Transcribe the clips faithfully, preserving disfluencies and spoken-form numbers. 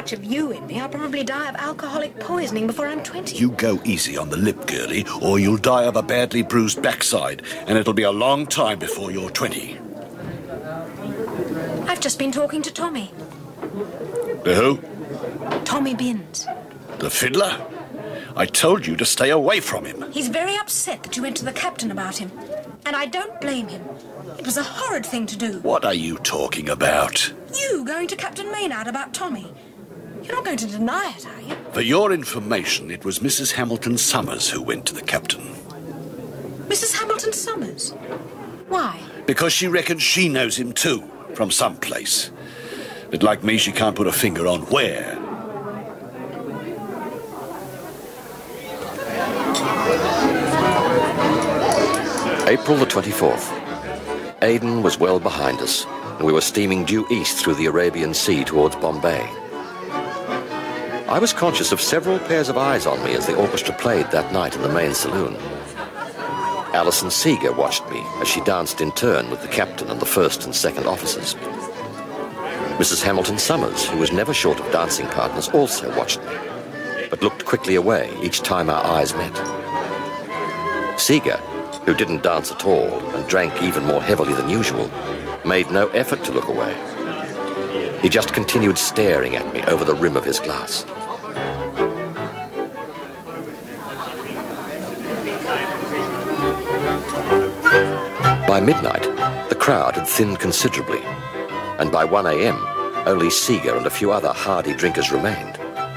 much of you in me, I'll probably die of alcoholic poisoning before I'm twenty. You go easy on the lip, girlie, or you'll die of a badly bruised backside, and it'll be a long time before you're twenty. I've just been talking to Tommy. The who? Tommy Binns. The fiddler? I told you to stay away from him. He's very upset that you went to the captain about him. And I don't blame him. It was a horrid thing to do. What are you talking about? You going to Captain Maynard about Tommy. You're not going to deny it, are you? For your information, it was Missus Hamilton Summers who went to the captain. Missus Hamilton Summers? Why? Because she reckons she knows him too, from someplace. But like me, she can't put a finger on where. April the twenty-fourth. Aden was well behind us, and we were steaming due east through the Arabian Sea towards Bombay. I was conscious of several pairs of eyes on me as the orchestra played that night in the main saloon. Alison Seeger watched me as she danced in turn with the captain and the first and second officers. Missus Hamilton Summers, who was never short of dancing partners, also watched me, but looked quickly away each time our eyes met. Seeger, who didn't dance at all and drank even more heavily than usual, made no effort to look away. He just continued staring at me over the rim of his glass. By midnight, the crowd had thinned considerably, and by one a m, only Seeger and a few other hardy drinkers remained.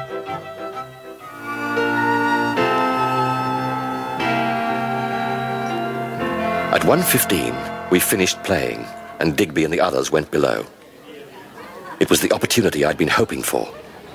At one fifteen, we finished playing, and Digby and the others went below. It was the opportunity I'd been hoping for.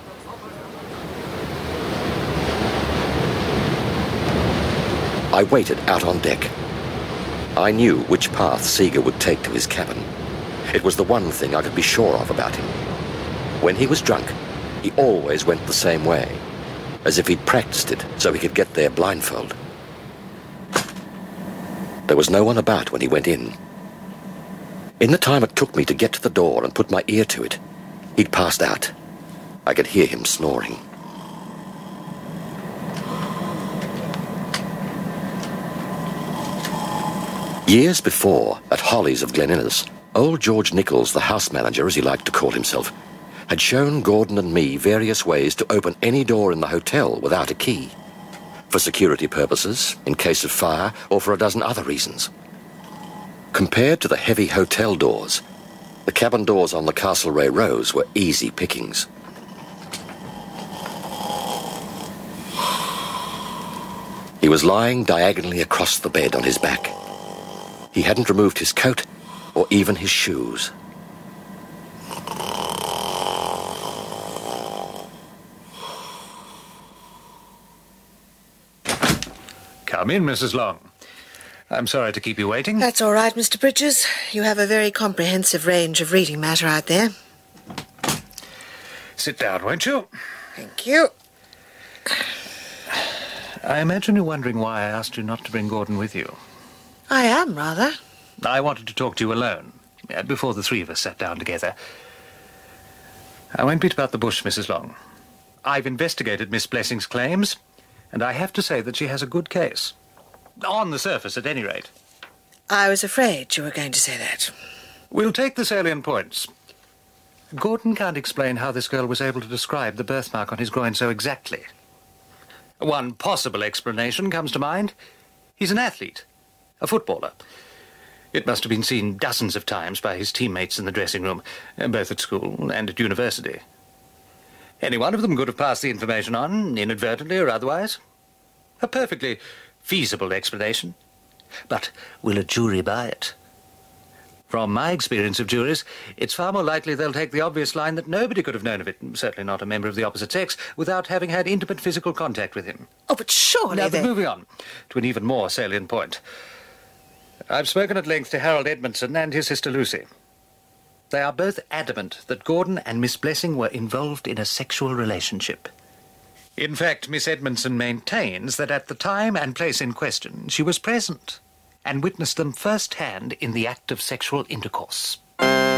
I waited out on deck. I knew which path Seeger would take to his cabin. It was the one thing I could be sure of about him. When he was drunk, he always went the same way, as if he'd practiced it so he could get there blindfold. There was no one about when he went in. In the time it took me to get to the door and put my ear to it, he'd passed out. I could hear him snoring. Years before, at Holly's of Glen Innes, old George Nichols, the house manager, as he liked to call himself, had shown Gordon and me various ways to open any door in the hotel without a key. For security purposes, in case of fire, or for a dozen other reasons. Compared to the heavy hotel doors, the cabin doors on the Castlereagh Rose were easy pickings. He was lying diagonally across the bed on his back. He hadn't removed his coat or even his shoes. Come in, Missus Long. I'm sorry to keep you waiting. That's all right, Mister Bridges. You have a very comprehensive range of reading matter out there. Sit down, won't you? Thank you. I imagine you're wondering why I asked you not to bring Gordon with you. I am, rather. I wanted to talk to you alone, uh, before the three of us sat down together. I won't beat about the bush, Missus Long. I've investigated Miss Blessing's claims, and I have to say that she has a good case. On the surface, at any rate. I was afraid you were going to say that. We'll take the salient points. Gordon can't explain how this girl was able to describe the birthmark on his groin so exactly. One possible explanation comes to mind. He's an athlete. A footballer. It must have been seen dozens of times by his teammates in the dressing room, both at school and at university. Any one of them could have passed the information on, inadvertently or otherwise. A perfectly feasible explanation. But will a jury buy it? From my experience of juries, it's far more likely they'll take the obvious line that nobody could have known of it, certainly not a member of the opposite sex, without having had intimate physical contact with him. Oh, but surely Now, they... but moving on to an even more salient point. I've spoken at length to Harold Edmondson and his sister Lucy. They are both adamant that Gordon and Miss Blessing were involved in a sexual relationship. In fact, Miss Edmondson maintains that at the time and place in question, she was present and witnessed them firsthand in the act of sexual intercourse.